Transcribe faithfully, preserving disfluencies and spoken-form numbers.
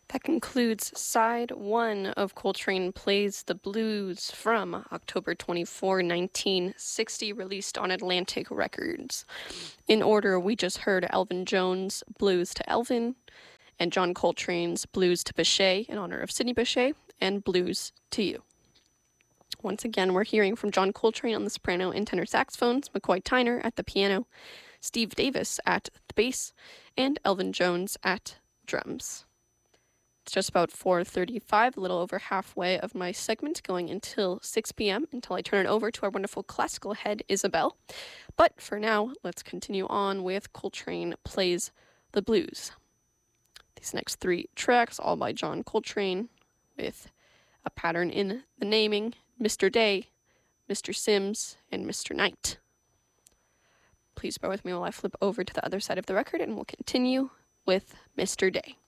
That concludes side one of Coltrane Plays the Blues from October twenty-fourth, nineteen sixty, released on Atlantic Records. In order, we just heard Elvin Jones' Blues to Elvin, and John Coltrane's Blues to Bechet in honor of Sidney Bechet, and Blues to You. Once again, we're hearing from John Coltrane on the soprano and tenor saxophones, McCoy Tyner at the piano, Steve Davis at the bass, and Elvin Jones at drums. It's just about four thirty-five, a little over halfway of my segment, going until six p.m. until I turn it over to our wonderful classical head, Isabel. But for now, let's continue on with Coltrane Plays the Blues. These next three tracks, all by John Coltrane, with a pattern in the naming: Mister Day, Mister Sims, and Mister Knight. Please bear with me while I flip over to the other side of the record, and we'll continue with Mister Day.